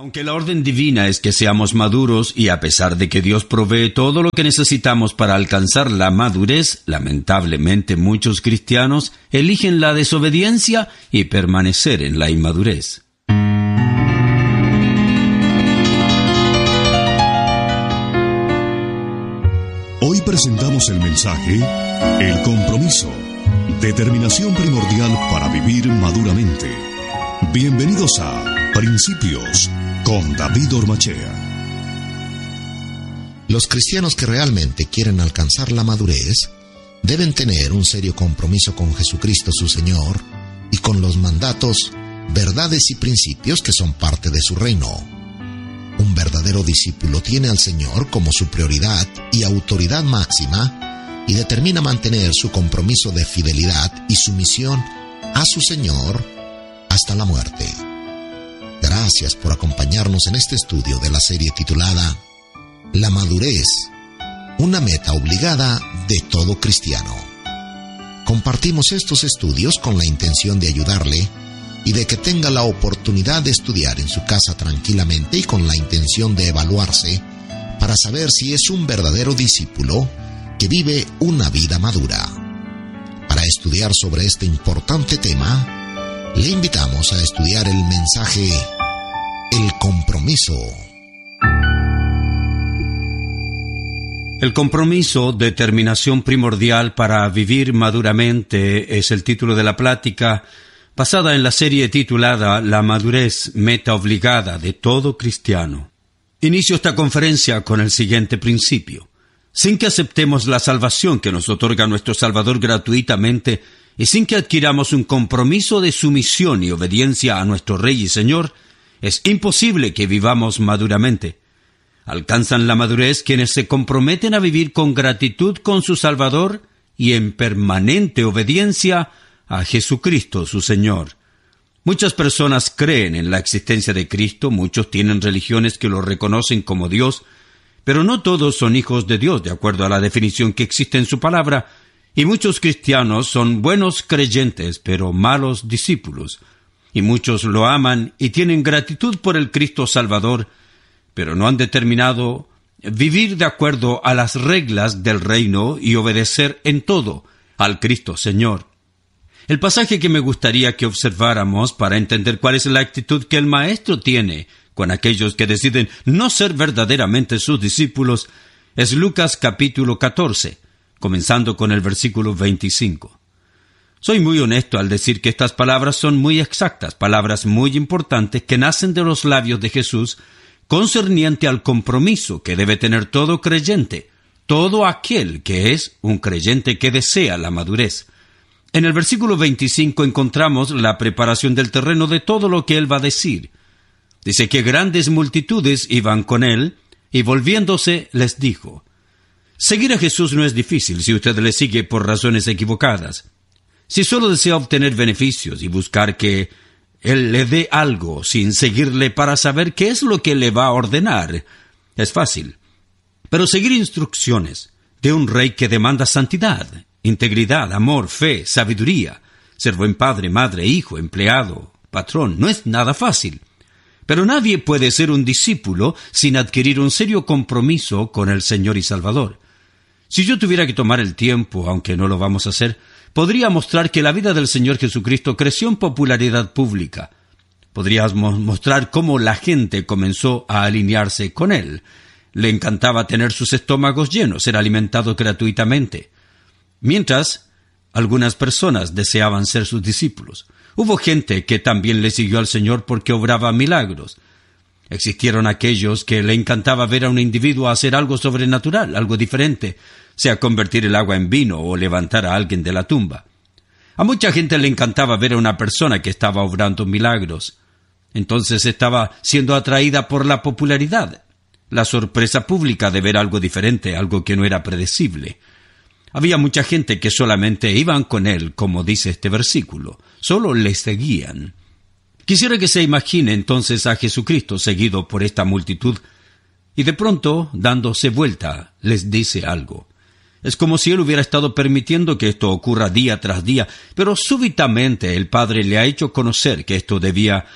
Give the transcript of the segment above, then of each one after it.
Aunque la orden divina es que seamos maduros y a pesar de que Dios provee todo lo que necesitamos para alcanzar la madurez, lamentablemente muchos cristianos eligen la desobediencia y permanecer en la inmadurez. Hoy presentamos el mensaje El compromiso, determinación primordial para vivir maduramente. Bienvenidos a Principios con David Ormachea. Los cristianos que realmente quieren alcanzar la madurez deben tener un serio compromiso con Jesucristo su Señor y con los mandatos, verdades y principios que son parte de su reino. Un verdadero discípulo tiene al Señor como su prioridad y autoridad máxima y determina mantener su compromiso de fidelidad y sumisión a su Señor hasta la muerte. Gracias por acompañarnos en este estudio de la serie titulada La madurez, una meta obligada de todo cristiano. Compartimos estos estudios con la intención de ayudarle y de que tenga la oportunidad de estudiar en su casa tranquilamente y con la intención de evaluarse para saber si es un verdadero discípulo que vive una vida madura. Para estudiar sobre este importante tema, le invitamos a estudiar el mensaje El compromiso. El compromiso, determinación primordial para vivir maduramente, es el título de la plática basada en la serie titulada La madurez, meta obligada de todo cristiano. Inicio esta conferencia con el siguiente principio. Sin que aceptemos la salvación que nos otorga nuestro Salvador gratuitamente y sin que adquiramos un compromiso de sumisión y obediencia a nuestro Rey y Señor, es imposible que vivamos maduramente. Alcanzan la madurez quienes se comprometen a vivir con gratitud con su Salvador y en permanente obediencia a Jesucristo su Señor. Muchas personas creen en la existencia de Cristo, muchos tienen religiones que lo reconocen como Dios, pero no todos son hijos de Dios de acuerdo a la definición que existe en su palabra, y muchos cristianos son buenos creyentes, pero malos discípulos. Y muchos lo aman y tienen gratitud por el Cristo Salvador, pero no han determinado vivir de acuerdo a las reglas del reino y obedecer en todo al Cristo Señor. El pasaje que me gustaría que observáramos para entender cuál es la actitud que el Maestro tiene con aquellos que deciden no ser verdaderamente sus discípulos es Lucas capítulo 14, comenzando con el versículo 25. Soy muy honesto al decir que estas palabras son muy exactas, palabras muy importantes que nacen de los labios de Jesús, concerniente al compromiso que debe tener todo creyente, todo aquel que es un creyente que desea la madurez. En el versículo 25 encontramos la preparación del terreno de todo lo que él va a decir. Dice que grandes multitudes iban con él, y volviéndose les dijo: seguir a Jesús no es difícil si usted le sigue por razones equivocadas. Si solo desea obtener beneficios y buscar que Él le dé algo sin seguirle para saber qué es lo que le va a ordenar, es fácil. Pero seguir instrucciones de un rey que demanda santidad, integridad, amor, fe, sabiduría, ser buen padre, madre, hijo, empleado, patrón, no es nada fácil. Pero nadie puede ser un discípulo sin adquirir un serio compromiso con el Señor y Salvador. Si yo tuviera que tomar el tiempo, aunque no lo vamos a hacer, podría mostrar que la vida del Señor Jesucristo creció en popularidad pública. Podríamos mostrar cómo la gente comenzó a alinearse con Él. Le encantaba tener sus estómagos llenos, ser alimentados gratuitamente. Mientras, algunas personas deseaban ser sus discípulos. Hubo gente que también le siguió al Señor porque obraba milagros. Existieron aquellos que le encantaba ver a un individuo hacer algo sobrenatural, algo diferente, sea convertir el agua en vino o levantar a alguien de la tumba. A mucha gente le encantaba ver a una persona que estaba obrando milagros. Entonces estaba siendo atraída por la popularidad, la sorpresa pública de ver algo diferente, algo que no era predecible. Había mucha gente que solamente iban con él, como dice este versículo, solo le seguían. Quisiera que se imagine entonces a Jesucristo seguido por esta multitud, y de pronto, dándose vuelta, les dice algo. Es como si él hubiera estado permitiendo que esto ocurra día tras día, pero súbitamente el Padre le ha hecho conocer que esto debía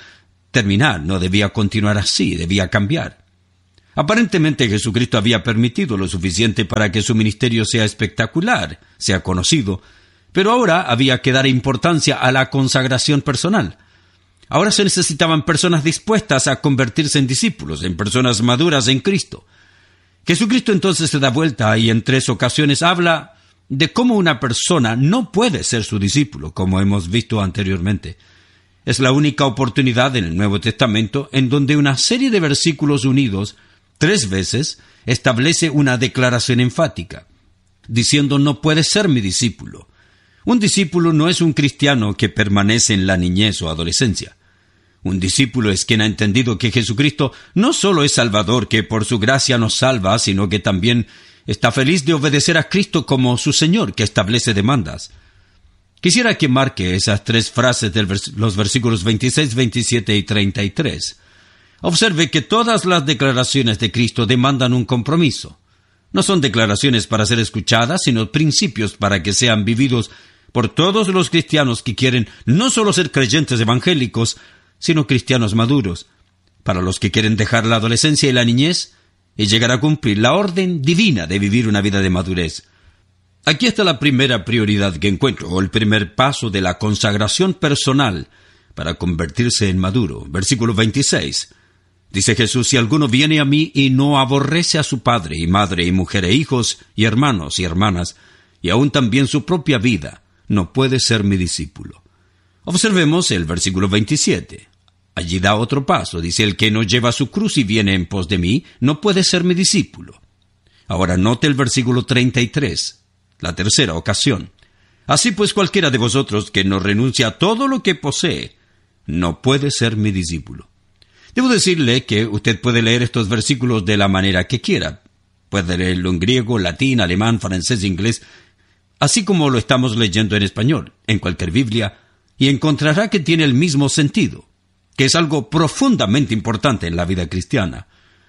terminar, no debía continuar así, debía cambiar. Aparentemente Jesucristo había permitido lo suficiente para que su ministerio sea espectacular, sea conocido, pero ahora había que dar importancia a la consagración personal. Ahora se necesitaban personas dispuestas a convertirse en discípulos, en personas maduras en Cristo. Jesucristo entonces se da vuelta y en 3 ocasiones habla de cómo una persona no puede ser su discípulo, como hemos visto anteriormente. Es la única oportunidad en el Nuevo Testamento en donde una serie de versículos unidos 3 veces establece una declaración enfática, diciendo no puede ser mi discípulo. Un discípulo no es un cristiano que permanece en la niñez o adolescencia. Un discípulo es quien ha entendido que Jesucristo no solo es Salvador, que por su gracia nos salva, sino que también está feliz de obedecer a Cristo como su Señor, que establece demandas. Quisiera que marque esas 3 frases de los versículos 26, 27 y 33. Observe que todas las declaraciones de Cristo demandan un compromiso. No son declaraciones para ser escuchadas, sino principios para que sean vividos por todos los cristianos que quieren no solo ser creyentes evangélicos, sino cristianos maduros, para los que quieren dejar la adolescencia y la niñez y llegar a cumplir la orden divina de vivir una vida de madurez. Aquí está la primera prioridad que encuentro, o el primer paso de la consagración personal para convertirse en maduro. Versículo 26. Dice Jesús, si alguno viene a mí y no aborrece a su padre y madre y mujer e hijos y hermanos y hermanas, y aún también su propia vida, no puede ser mi discípulo. Observemos el versículo 27. Allí da otro paso. Dice, el que no lleva su cruz y viene en pos de mí, no puede ser mi discípulo. Ahora note el versículo 33, la tercera ocasión. Así pues cualquiera de vosotros que no renuncia a todo lo que posee, no puede ser mi discípulo. Debo decirle que usted puede leer estos versículos de la manera que quiera. Puede leerlo en griego, latín, alemán, francés, inglés, así como lo estamos leyendo en español, en cualquier Biblia, y encontrará que tiene el mismo sentido, que es algo profundamente importante en la vida cristiana.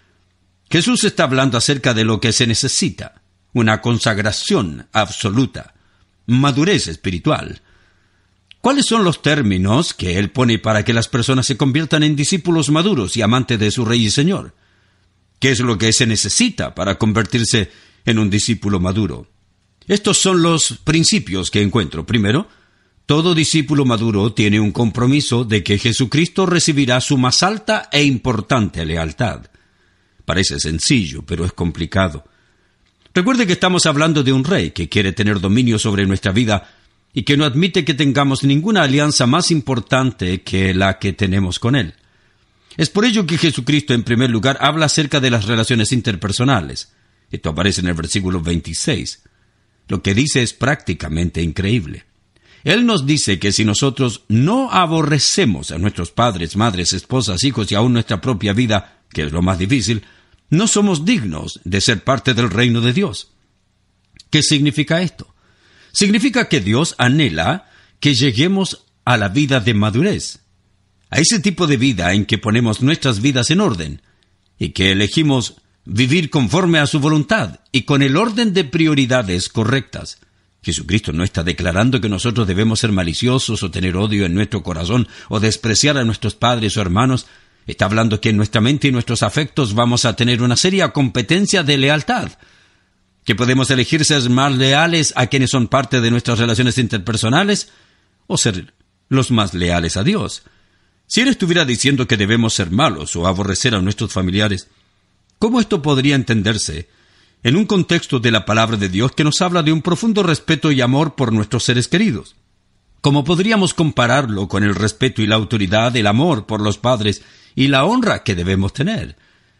Jesús está hablando acerca de lo que se necesita, una consagración absoluta, madurez espiritual. ¿Cuáles son los términos que Él pone para que las personas se conviertan en discípulos maduros y amantes de su Rey y Señor? ¿Qué es lo que se necesita para convertirse en un discípulo maduro? Estos son los principios que encuentro. Primero, todo discípulo maduro tiene un compromiso de que Jesucristo recibirá su más alta e importante lealtad. Parece sencillo, pero es complicado. Recuerde que estamos hablando de un rey que quiere tener dominio sobre nuestra vida y que no admite que tengamos ninguna alianza más importante que la que tenemos con Él. Es por ello que Jesucristo, en primer lugar, habla acerca de las relaciones interpersonales. Esto aparece en el versículo 26. Lo que dice es prácticamente increíble. Él nos dice que si nosotros no aborrecemos a nuestros padres, madres, esposas, hijos y aún nuestra propia vida, que es lo más difícil, no somos dignos de ser parte del reino de Dios. ¿Qué significa esto? Significa que Dios anhela que lleguemos a la vida de madurez, a ese tipo de vida en que ponemos nuestras vidas en orden y que elegimos vivir conforme a su voluntad y con el orden de prioridades correctas. Jesucristo no está declarando que nosotros debemos ser maliciosos o tener odio en nuestro corazón o despreciar a nuestros padres o hermanos. Está hablando que en nuestra mente y nuestros afectos vamos a tener una seria competencia de lealtad, que podemos elegir ser más leales a quienes son parte de nuestras relaciones interpersonales o ser los más leales a Dios. Si Él estuviera diciendo que debemos ser malos o aborrecer a nuestros familiares, ¿cómo esto podría entenderse en un contexto de la palabra de Dios que nos habla de un profundo respeto y amor por nuestros seres queridos? ¿Cómo podríamos compararlo con el respeto y la autoridad, el amor por los padres y la honra que debemos tener?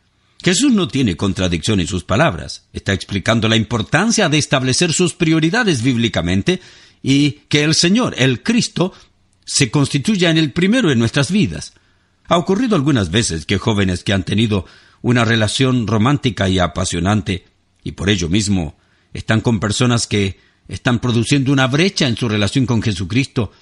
Jesús no tiene contradicción en sus palabras. Está explicando la importancia de establecer sus prioridades bíblicamente y que el Señor, el Cristo, se constituya en el primero en nuestras vidas. Ha ocurrido algunas veces que jóvenes que han tenido una relación romántica y apasionante y por ello mismo están con personas que están produciendo una brecha en su relación con Jesucristo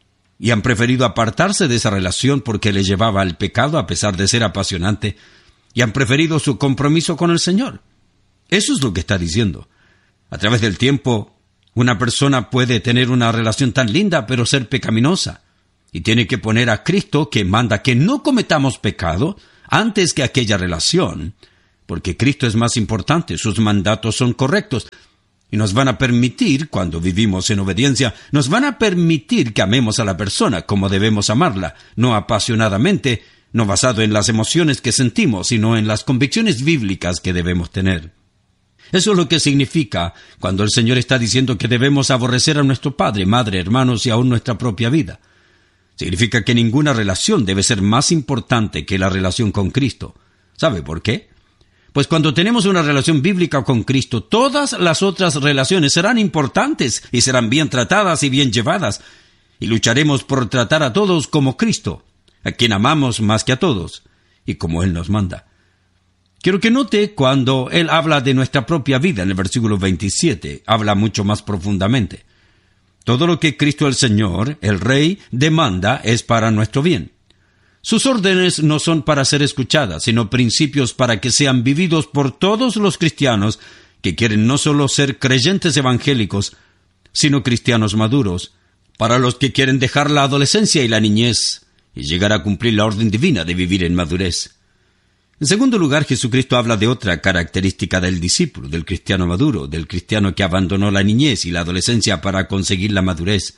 y han preferido apartarse de esa relación porque les llevaba al pecado a pesar de ser apasionante, y han preferido su compromiso con el Señor. Eso es lo que está diciendo. A través del tiempo, una persona puede tener una relación tan linda, pero ser pecaminosa. y tiene que poner a Cristo, que manda que no cometamos pecado, antes que aquella relación, porque Cristo es más importante, sus mandatos son correctos, y nos van a permitir, cuando vivimos en obediencia, nos van a permitir que amemos a la persona como debemos amarla, no apasionadamente, no basado en las emociones que sentimos, sino en las convicciones bíblicas que debemos tener. Eso es lo que significa cuando el Señor está diciendo que debemos aborrecer a nuestro padre, madre, hermanos y aún nuestra propia vida. Significa que ninguna relación debe ser más importante que la relación con Cristo. ¿Sabe por qué? Pues cuando tenemos una relación bíblica con Cristo, todas las otras relaciones serán importantes y serán bien tratadas y bien llevadas. Y lucharemos por tratar a todos como Cristo, a quien amamos más que a todos, y como Él nos manda. Quiero que note cuando Él habla de nuestra propia vida en el versículo 27, habla mucho más profundamente. Todo lo que Cristo el Señor, el Rey, demanda es para nuestro bien. Sus órdenes no son para ser escuchadas, sino principios para que sean vividos por todos los cristianos que quieren no solo ser creyentes evangélicos, sino cristianos maduros, para los que quieren dejar la adolescencia y la niñez y llegar a cumplir la orden divina de vivir en madurez. En segundo lugar, Jesucristo habla de otra característica del discípulo, del cristiano maduro, del cristiano que abandonó la niñez y la adolescencia para conseguir la madurez.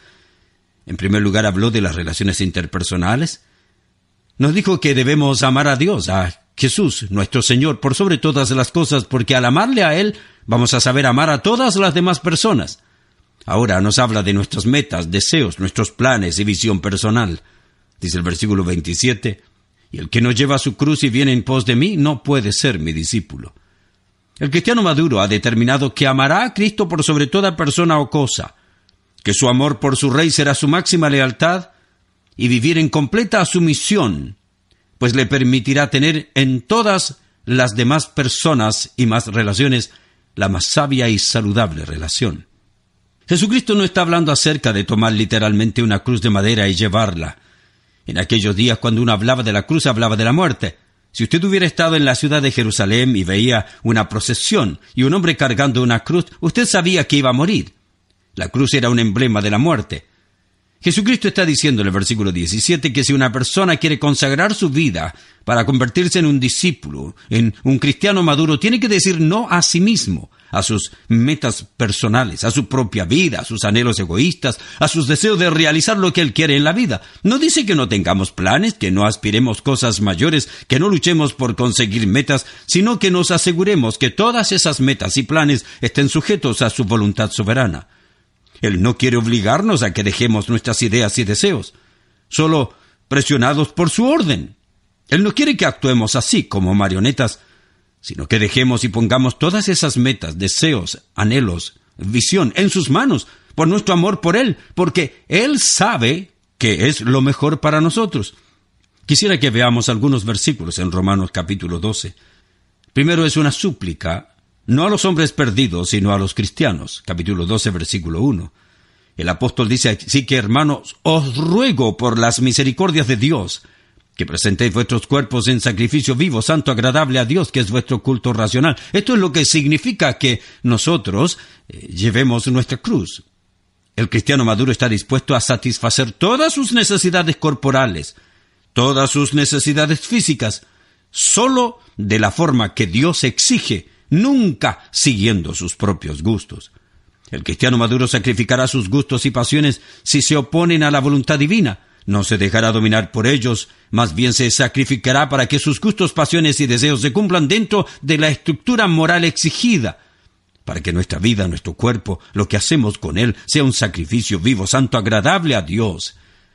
En primer lugar, habló de las relaciones interpersonales. Nos dijo que debemos amar a Dios, a Jesús, nuestro Señor, por sobre todas las cosas, porque al amarle a Él, vamos a saber amar a todas las demás personas. Ahora nos habla de nuestras metas, deseos, nuestros planes y visión personal. Dice el versículo 27, y el que no lleva su cruz y viene en pos de mí, no puede ser mi discípulo. El cristiano maduro ha determinado que amará a Cristo por sobre toda persona o cosa, que su amor por su Rey será su máxima lealtad, y vivir en completa sumisión, pues le permitirá tener en todas las demás personas y más relaciones la más sabia y saludable relación. Jesucristo no está hablando acerca de tomar literalmente una cruz de madera y llevarla. En aquellos días, cuando uno hablaba de la cruz, hablaba de la muerte. Si usted hubiera estado en la ciudad de Jerusalén y veía una procesión y un hombre cargando una cruz, usted sabía que iba a morir. La cruz era un emblema de la muerte. Jesucristo está diciendo en el versículo 17 que si una persona quiere consagrar su vida para convertirse en un discípulo, en un cristiano maduro, tiene que decir no a sí mismo, a sus metas personales, a su propia vida, a sus anhelos egoístas, a sus deseos de realizar lo que él quiere en la vida. No dice que no tengamos planes, que no aspiremos cosas mayores, que no luchemos por conseguir metas, sino que nos aseguremos que todas esas metas y planes estén sujetos a su voluntad soberana. Él no quiere obligarnos a que dejemos nuestras ideas y deseos, solo presionados por su orden. Él no quiere que actuemos así, como marionetas, sino que dejemos y pongamos todas esas metas, deseos, anhelos, visión en sus manos, por nuestro amor por Él, porque Él sabe que es lo mejor para nosotros. Quisiera que veamos algunos versículos en Romanos capítulo 12. Primero es una súplica, no a los hombres perdidos, sino a los cristianos. Capítulo 12, versículo 1. El apóstol dice así que, hermanos, os ruego por las misericordias de Dios, que presentéis vuestros cuerpos en sacrificio vivo, santo, agradable a Dios, que es vuestro culto racional. Esto es lo que significa que nosotros llevemos nuestra cruz. El cristiano maduro está dispuesto a satisfacer todas sus necesidades corporales, todas sus necesidades físicas, solo de la forma que Dios exige, nunca siguiendo sus propios gustos. El cristiano maduro sacrificará sus gustos y pasiones si se oponen a la voluntad divina. No se dejará dominar por ellos, más bien se sacrificará para que sus gustos, pasiones y deseos se cumplan dentro de la estructura moral exigida, para que nuestra vida, nuestro cuerpo, lo que hacemos con él, sea un sacrificio vivo, santo, agradable a Dios.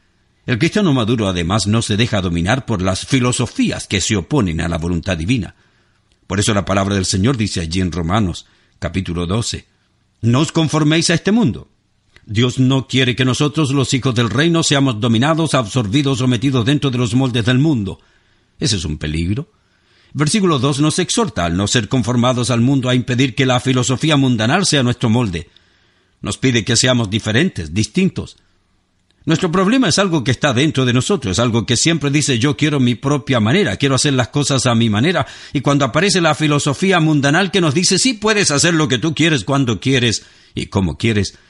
El cristiano maduro además no se deja dominar por las filosofías que se oponen a la voluntad divina. Por eso la palabra del Señor dice allí en Romanos, capítulo 12, no os conforméis a este mundo. Dios no quiere que nosotros, los hijos del reino, seamos dominados, absorbidos o metidos dentro de los moldes del mundo. Ese es un peligro. Versículo 2 nos exhorta al no ser conformados al mundo, a impedir que la filosofía mundanal sea nuestro molde. Nos pide que seamos diferentes, distintos. Nuestro problema es algo que está dentro de nosotros, es algo que siempre dice yo quiero mi propia manera, quiero hacer las cosas a mi manera, y cuando aparece la filosofía mundanal que nos dice sí puedes hacer lo que tú quieres, cuando quieres y como quieres,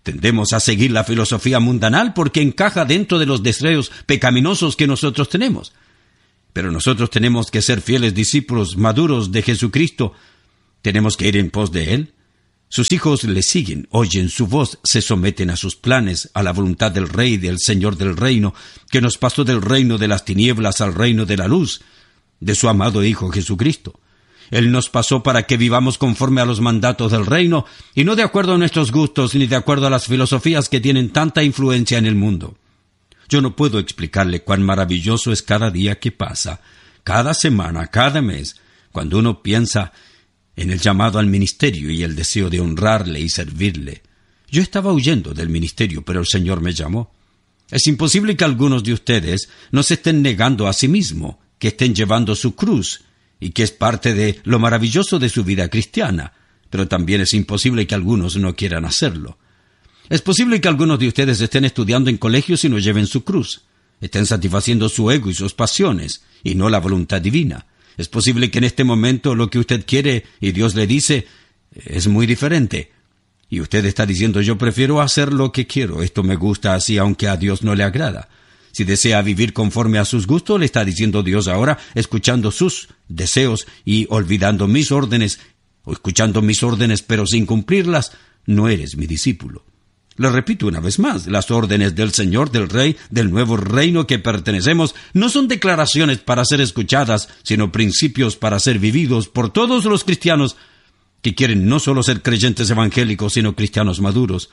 Tendemos a seguir la filosofía mundanal porque encaja dentro de los deseos pecaminosos que nosotros tenemos. Pero nosotros tenemos que ser fieles discípulos maduros de Jesucristo. Tenemos que ir en pos de Él. Sus hijos le siguen, oyen su voz, se someten a sus planes, a la voluntad del Rey, del Señor del reino, que nos pasó del reino de las tinieblas al reino de la luz, de su amado Hijo Jesucristo. Él nos pasó para que vivamos conforme a los mandatos del reino, y no de acuerdo a nuestros gustos, ni de acuerdo a las filosofías que tienen tanta influencia en el mundo. Yo no puedo explicarle cuán maravilloso es cada día que pasa, cada semana, cada mes, cuando uno piensa en el llamado al ministerio y el deseo de honrarle y servirle. Yo estaba huyendo del ministerio, pero el Señor me llamó. Es imposible que algunos de ustedes no se estén negando a sí mismos, que estén llevando su cruz, y que es parte de lo maravilloso de su vida cristiana, pero también es imposible que algunos no quieran hacerlo. Es posible que algunos de ustedes estén estudiando en colegios y no lleven su cruz, estén satisfaciendo su ego y sus pasiones, y no la voluntad divina. Es posible que en este momento lo que usted quiere y Dios le dice es muy diferente, y usted está diciendo: yo prefiero hacer lo que quiero, esto me gusta así aunque a Dios no le agrada. Si desea vivir conforme a sus gustos, le está diciendo Dios ahora, escuchando sus deseos y olvidando mis órdenes, o escuchando mis órdenes pero sin cumplirlas, no eres mi discípulo. Le repito una vez más, las órdenes del Señor, del Rey, del nuevo reino que pertenecemos, no son declaraciones para ser escuchadas, sino principios para ser vividos por todos los cristianos que quieren no solo ser creyentes evangélicos, sino cristianos maduros,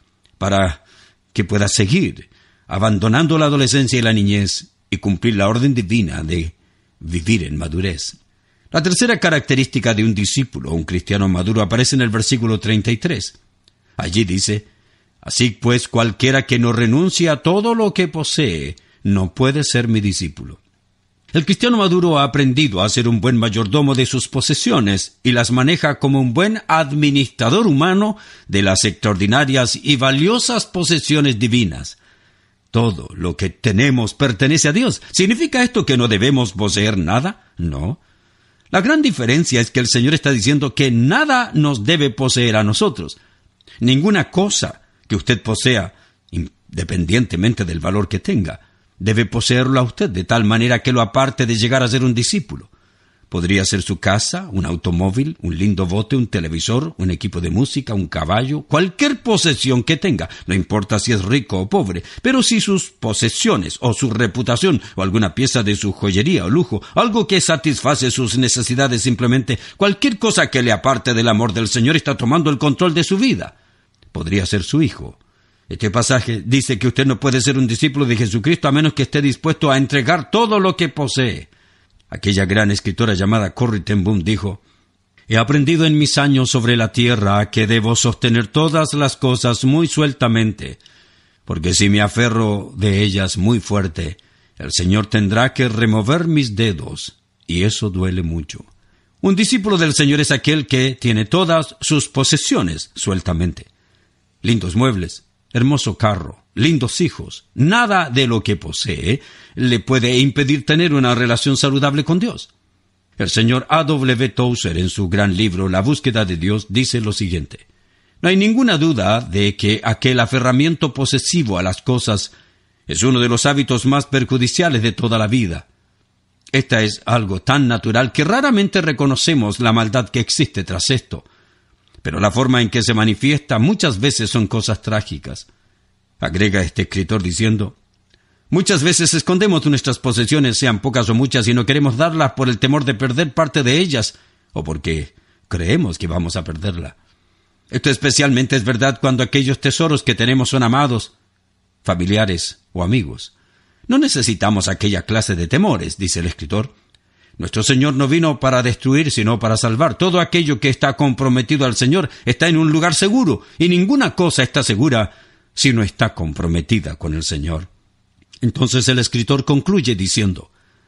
para que pueda seguir abandonando la adolescencia y la niñez y cumplir la orden divina de vivir en madurez. La tercera característica de un discípulo o un cristiano maduro aparece en el versículo 33. Allí dice: así pues, cualquiera que no renuncie a todo lo que posee, no puede ser mi discípulo. El cristiano maduro ha aprendido a ser un buen mayordomo de sus posesiones y las maneja como un buen administrador humano de las extraordinarias y valiosas posesiones divinas. Todo lo que tenemos pertenece a Dios. ¿Significa esto que no debemos poseer nada? No. La gran diferencia es que el Señor está diciendo que nada nos debe poseer a nosotros. Ninguna cosa que usted posea, independientemente del valor que tenga, debe poseerlo a usted de tal manera que lo aparte de llegar a ser un discípulo. Podría ser su casa, un automóvil, un lindo bote, un televisor, un equipo de música, un caballo, cualquier posesión que tenga, no importa si es rico o pobre, pero si sus posesiones o su reputación o alguna pieza de su joyería o lujo, algo que satisface sus necesidades, simplemente cualquier cosa que le aparte del amor del Señor está tomando el control de su vida. Podría ser su hijo. Este pasaje dice que usted no puede ser un discípulo de Jesucristo a menos que esté dispuesto a entregar todo lo que posee. Aquella gran escritora llamada Corrie ten Boom dijo: he aprendido en mis años sobre la tierra que debo sostener todas las cosas muy sueltamente, porque si me aferro de ellas muy fuerte, el Señor tendrá que remover mis dedos, y eso duele mucho. Un discípulo del Señor es aquel que tiene todas sus posesiones sueltamente. Lindos muebles, hermoso carro, lindos hijos, nada de lo que posee le puede impedir tener una relación saludable con Dios. El señor A.W. Tozer, en su gran libro La búsqueda de Dios, dice lo siguiente: no hay ninguna duda de que aquel aferramiento posesivo a las cosas es uno de los hábitos más perjudiciales de toda la vida. Esta es algo tan natural que raramente reconocemos la maldad que existe tras esto, pero la forma en que se manifiesta muchas veces son cosas trágicas. Agrega este escritor diciendo: muchas veces escondemos nuestras posesiones, sean pocas o muchas, y no queremos darlas por el temor de perder parte de ellas, o porque creemos que vamos a perderla. Esto especialmente es verdad cuando aquellos tesoros que tenemos son amados, familiares o amigos. No necesitamos aquella clase de temores, dice el escritor. Nuestro Señor no vino para destruir, sino para salvar. Todo aquello que está comprometido al Señor está en un lugar seguro, y ninguna cosa está segura si no está comprometida con el Señor. Entonces el escritor concluye diciendo: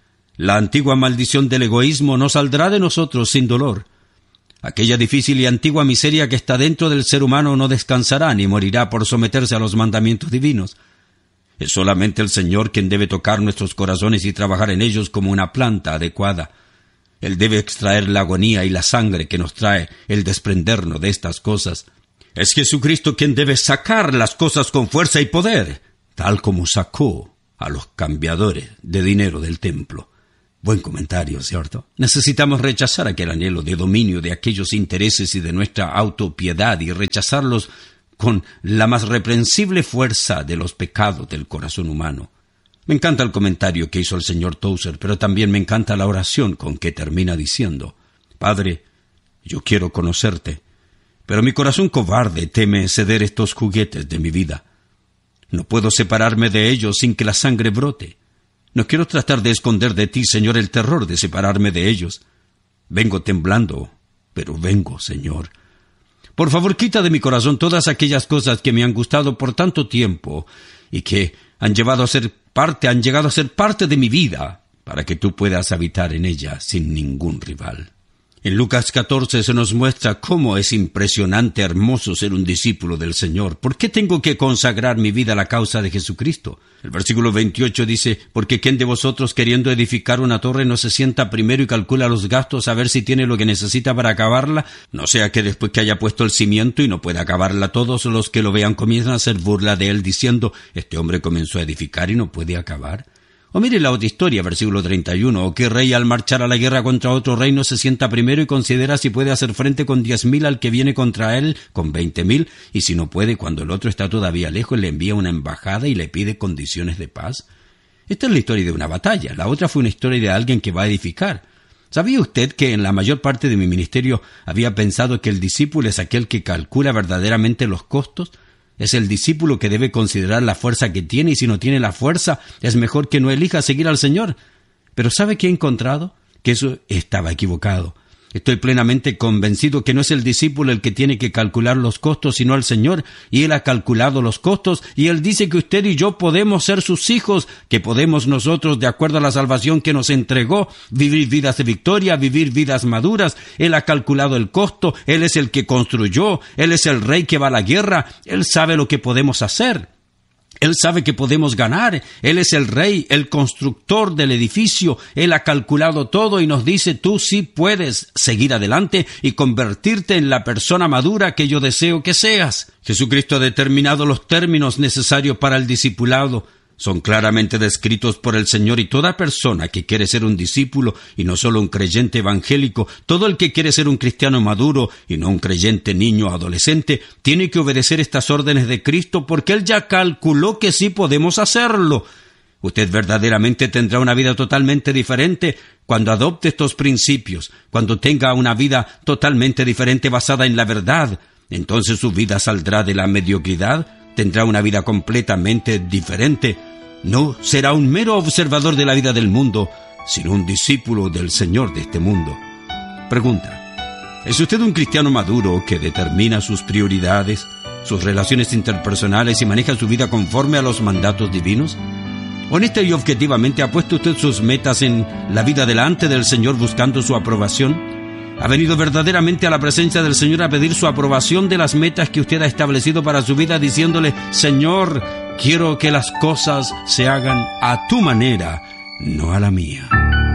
la antigua maldición del egoísmo no saldrá de nosotros sin dolor. Aquella difícil y antigua miseria que está dentro del ser humano no descansará ni morirá por someterse a los mandamientos divinos. Es solamente el Señor quien debe tocar nuestros corazones y trabajar en ellos como una planta adecuada. Él debe extraer la agonía y la sangre que nos trae el desprendernos de estas cosas. Es Jesucristo quien debe sacar las cosas con fuerza y poder, tal como sacó a los cambiadores de dinero del templo. Buen comentario, ¿cierto? Necesitamos rechazar aquel anhelo de dominio de aquellos intereses y de nuestra autopiedad y rechazarlos con la más reprensible fuerza de los pecados del corazón humano. Me encanta el comentario que hizo el señor Tozer, pero también me encanta la oración con que termina diciendo: Padre, yo quiero conocerte, pero mi corazón cobarde teme ceder estos juguetes de mi vida. No puedo separarme de ellos sin que la sangre brote. No quiero tratar de esconder de ti, Señor, el terror de separarme de ellos. Vengo temblando, pero vengo, Señor. Por favor, quita de mi corazón todas aquellas cosas que me han gustado por tanto tiempo y que han llegado a ser parte de mi vida, para que tú puedas habitar en ella sin ningún rival. En Lucas 14 se nos muestra cómo es impresionante, hermoso ser un discípulo del Señor. ¿Por qué tengo que consagrar mi vida a la causa de Jesucristo? El versículo 28 dice: porque ¿quién de vosotros, queriendo edificar una torre, no se sienta primero y calcula los gastos a ver si tiene lo que necesita para acabarla? No sea que después que haya puesto el cimiento y no pueda acabarla, todos los que lo vean comienzan a hacer burla de él, diciendo: este hombre comenzó a edificar y no puede acabar. O mire la otra historia, versículo 31, o qué rey al marchar a la guerra contra otro rey no se sienta primero y considera si puede hacer frente con 10,000 al que viene contra él con 20,000, y si no puede, cuando el otro está todavía lejos, le envía una embajada y le pide condiciones de paz. Esta es la historia de una batalla, la otra fue una historia de alguien que va a edificar. ¿Sabía usted que en la mayor parte de mi ministerio había pensado que el discípulo es aquel que calcula verdaderamente los costos? Es el discípulo que debe considerar la fuerza que tiene, y si no tiene la fuerza, es mejor que no elija seguir al Señor. Pero ¿sabe qué he encontrado? Que eso estaba equivocado. Estoy plenamente convencido que no es el discípulo el que tiene que calcular los costos, sino el Señor, y Él ha calculado los costos, y Él dice que usted y yo podemos ser sus hijos, que podemos nosotros, de acuerdo a la salvación que nos entregó, vivir vidas de victoria, vivir vidas maduras. Él ha calculado el costo, Él es el que construyó, Él es el rey que va a la guerra, Él sabe lo que podemos hacer. Él sabe que podemos ganar. Él es el rey, el constructor del edificio. Él ha calculado todo y nos dice: tú sí puedes seguir adelante y convertirte en la persona madura que yo deseo que seas. Jesucristo ha determinado los términos necesarios para el discipulado. Son claramente descritos por el Señor, y toda persona que quiere ser un discípulo y no solo un creyente evangélico, todo el que quiere ser un cristiano maduro y no un creyente niño o adolescente, tiene que obedecer estas órdenes de Cristo, porque Él ya calculó que sí podemos hacerlo. Usted verdaderamente tendrá una vida totalmente diferente cuando adopte estos principios, cuando tenga una vida totalmente diferente basada en la verdad. Entonces su vida saldrá de la mediocridad, tendrá una vida completamente diferente. No será un mero observador de la vida del mundo, sino un discípulo del Señor de este mundo. Pregunta: ¿es usted un cristiano maduro que determina sus prioridades, sus relaciones interpersonales y maneja su vida conforme a los mandatos divinos? ¿Honesta y objetivamente ha puesto usted sus metas en la vida delante del Señor buscando su aprobación? ¿Ha venido verdaderamente a la presencia del Señor a pedir su aprobación de las metas que usted ha establecido para su vida, diciéndole: Señor, quiero que las cosas se hagan a tu manera, no a la mía?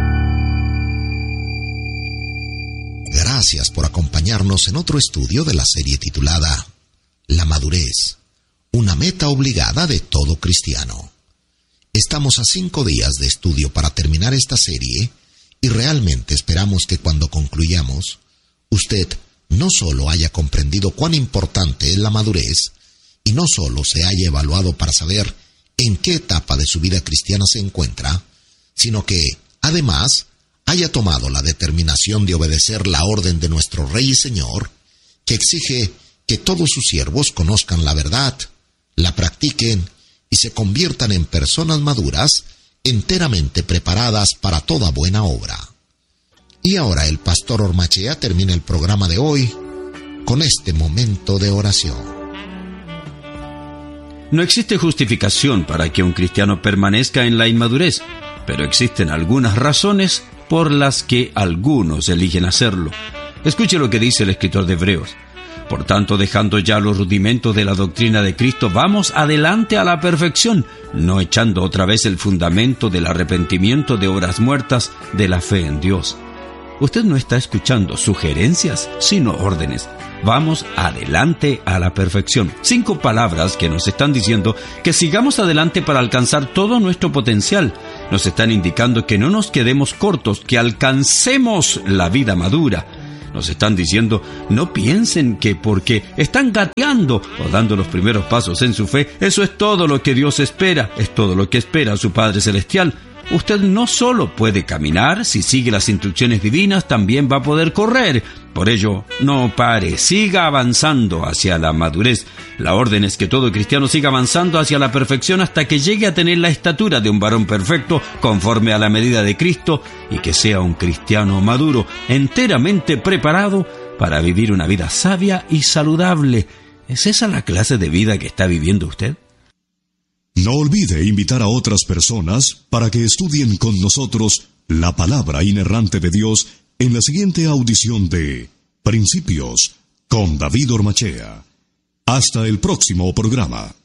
Gracias por acompañarnos en otro estudio de la serie titulada La madurez, una meta obligada de todo cristiano. Estamos a 5 días de estudio para terminar esta serie, y realmente esperamos que cuando concluyamos, usted no solo haya comprendido cuán importante es la madurez, y no solo se haya evaluado para saber en qué etapa de su vida cristiana se encuentra, sino que, además, haya tomado la determinación de obedecer la orden de nuestro Rey y Señor, que exige que todos sus siervos conozcan la verdad, la practiquen y se conviertan en personas maduras, enteramente preparadas para toda buena obra. Y ahora el pastor Ormachea termina el programa de hoy con este momento de oración. No existe justificación para que un cristiano permanezca en la inmadurez, pero existen algunas razones por las que algunos eligen hacerlo. Escuche lo que dice el escritor de Hebreos: por tanto, dejando ya los rudimentos de la doctrina de Cristo, vamos adelante a la perfección, no echando otra vez el fundamento del arrepentimiento de obras muertas, de la fe en Dios. Usted no está escuchando sugerencias, sino órdenes. Vamos adelante a la perfección. 5 palabras que nos están diciendo que sigamos adelante para alcanzar todo nuestro potencial. Nos están indicando que no nos quedemos cortos, que alcancemos la vida madura. Nos están diciendo, no piensen que porque están gateando o dando los primeros pasos en su fe, eso es todo lo que Dios espera, es todo lo que espera su Padre Celestial. Usted no solo puede caminar, si sigue las instrucciones divinas, también va a poder correr. Por ello, no pare, siga avanzando hacia la madurez. La orden es que todo cristiano siga avanzando hacia la perfección hasta que llegue a tener la estatura de un varón perfecto, conforme a la medida de Cristo, y que sea un cristiano maduro, enteramente preparado para vivir una vida sabia y saludable. ¿Es esa la clase de vida que está viviendo usted? No olvide invitar a otras personas para que estudien con nosotros la palabra inerrante de Dios en la siguiente audición de Principios con David Ormachea. Hasta el próximo programa.